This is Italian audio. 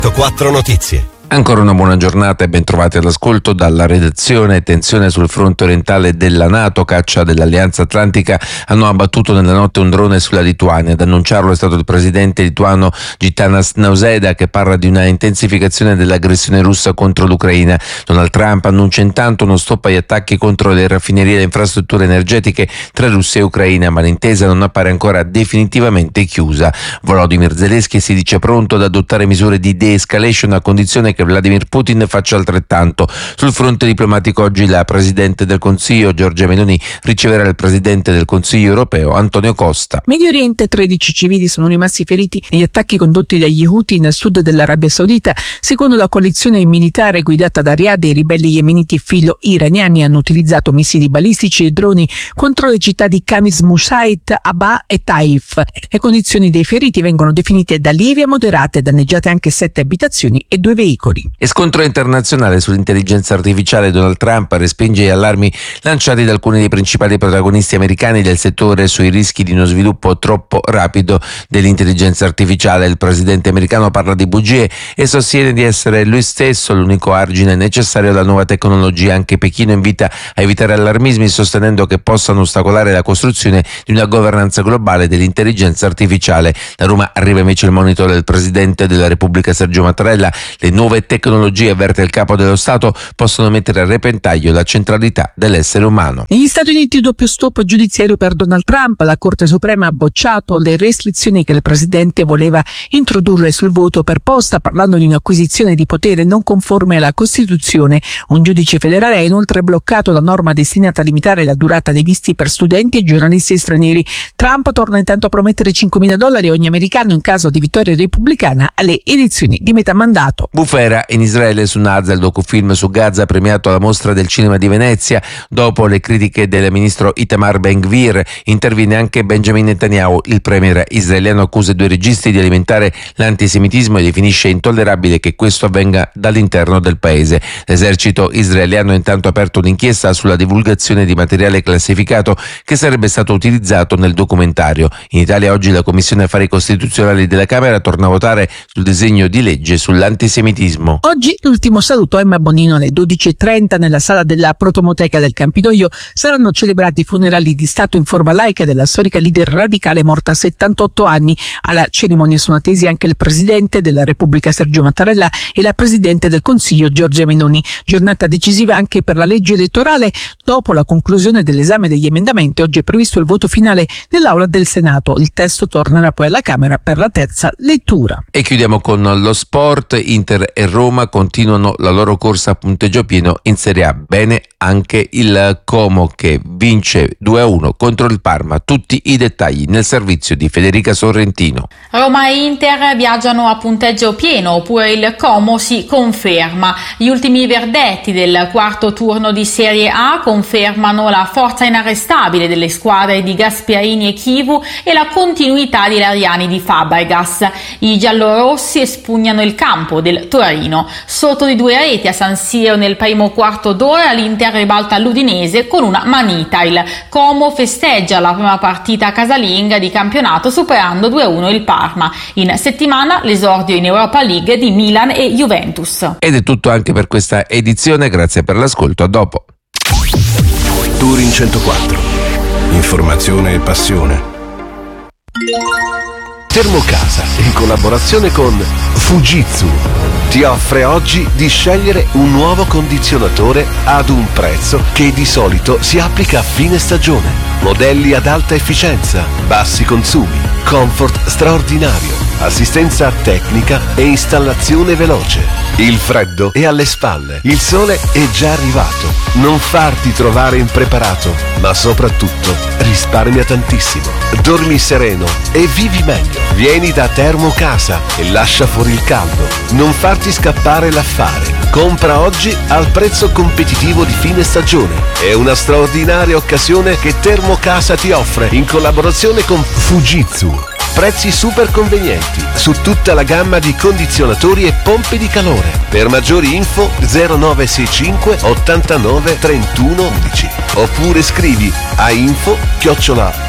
104 Notizie. Ancora una buona giornata e ben trovati all'ascolto dalla redazione. Tensione sul fronte orientale della NATO, caccia dell'Alleanza Atlantica, hanno abbattuto nella notte un drone sulla Lituania. Ad annunciarlo è stato il presidente lituano Gitanas Nausėda, che parla di una intensificazione dell'aggressione russa contro l'Ucraina. Donald Trump annuncia intanto uno stop agli attacchi contro le raffinerie e le infrastrutture energetiche tra Russia e Ucraina, ma l'intesa non appare ancora definitivamente chiusa. Volodymyr Zelensky si dice pronto ad adottare misure di de-escalation a condizione che Vladimir Putin faccia altrettanto. Sul fronte diplomatico oggi la Presidente del Consiglio Giorgia Meloni riceverà il Presidente del Consiglio europeo Antonio Costa. Medio Oriente, 13 civili sono rimasti feriti negli attacchi condotti dagli Houthi nel sud dell'Arabia Saudita. Secondo la coalizione militare guidata da Riyadh, i ribelli yemeniti filo-iraniani hanno utilizzato missili balistici e droni contro le città di Khamis Mushait, Abba e Taif. Le condizioni dei feriti vengono definite da lievi a moderate, danneggiate anche 7 abitazioni e 2 veicoli. E scontro internazionale sull'intelligenza artificiale. Donald Trump respinge gli allarmi lanciati da alcuni dei principali protagonisti americani del settore sui rischi di uno sviluppo troppo rapido dell'intelligenza artificiale. Il presidente americano parla di bugie e sostiene di essere lui stesso l'unico argine necessario alla nuova tecnologia. Anche Pechino invita a evitare allarmismi, sostenendo che possano ostacolare la costruzione di una governanza globale dell'intelligenza artificiale. Da Roma arriva invece il monito del presidente della Repubblica Sergio Mattarella. Le nuove tecnologie, avverte il capo dello Stato, possono mettere a repentaglio la centralità dell'essere umano. Negli Stati Uniti doppio stop giudiziario per Donald Trump. La Corte Suprema ha bocciato le restrizioni che il presidente voleva introdurre sul voto per posta, parlando di un'acquisizione di potere non conforme alla Costituzione. Un giudice federale ha inoltre bloccato la norma destinata a limitare la durata dei visti per studenti e giornalisti stranieri. Trump torna intanto a promettere $5.000 a ogni americano in caso di vittoria repubblicana alle elezioni di metà mandato. Bufera in Israele su Naza, il docufilm su Gaza premiato alla Mostra del Cinema di Venezia. Dopo le critiche del ministro Itamar Ben-Gvir interviene anche Benjamin Netanyahu. Il premier israeliano accusa i 2 registi di alimentare l'antisemitismo e definisce intollerabile che questo avvenga dall'interno del paese. L'esercito israeliano ha intanto aperto un'inchiesta sulla divulgazione di materiale classificato che sarebbe stato utilizzato nel documentario. In Italia oggi la Commissione Affari Costituzionali della Camera torna a votare sul disegno di legge sull'antisemitismo. Oggi l'ultimo saluto a Emma Bonino alle 12:30 nella sala della Protomoteca del Campidoglio. Saranno celebrati i funerali di Stato in forma laica della storica leader radicale morta a 78 anni. Alla cerimonia sono attesi anche il Presidente della Repubblica Sergio Mattarella e la Presidente del Consiglio Giorgia Meloni. Giornata decisiva anche per la legge elettorale. Dopo la conclusione dell'esame degli emendamenti, oggi è previsto il voto finale nell'Aula del Senato. Il testo tornerà poi alla Camera per la terza lettura. E chiudiamo con lo sport. Inter e Roma continuano la loro corsa a punteggio pieno in Serie A. Bene anche il Como, che vince 2-1 contro il Parma. Tutti i dettagli nel servizio di Federica Sorrentino. Roma e Inter viaggiano a punteggio pieno, oppure il Como si conferma. Gli ultimi verdetti del quarto turno di Serie A confermano la forza inarrestabile delle squadre di Gasperini e Chivu e la continuità di Lariani di Fabregas. I giallorossi espugnano il campo del Torino. Sotto di 2 reti a San Siro nel primo quarto d'ora, l'Inter ribalta l'Udinese con una manita. Il Como festeggia la prima partita casalinga di campionato superando 2-1 il Parma. In settimana l'esordio in Europa League di Milan e Juventus. Ed è tutto anche per questa edizione, grazie per l'ascolto, a dopo. Turin 104. Informazione e passione. Termocasa, in collaborazione con Fujitsu, ti offre oggi di scegliere un nuovo condizionatore ad un prezzo che di solito si applica a fine stagione. Modelli ad alta efficienza, bassi consumi, comfort straordinario, assistenza tecnica e installazione veloce. Il freddo è alle spalle, il sole è già arrivato. Non farti trovare impreparato, ma soprattutto risparmia tantissimo. Dormi sereno e vivi meglio. Vieni da Termocasa e lascia fuori il caldo. Non farti scappare l'affare. Compra oggi al prezzo competitivo di fine stagione. È una straordinaria occasione che Termocasa ti offre in collaborazione con Fujitsu. Prezzi super convenienti su tutta la gamma di condizionatori e pompe di calore. Per maggiori info 0965 89 31 11 oppure scrivi a info@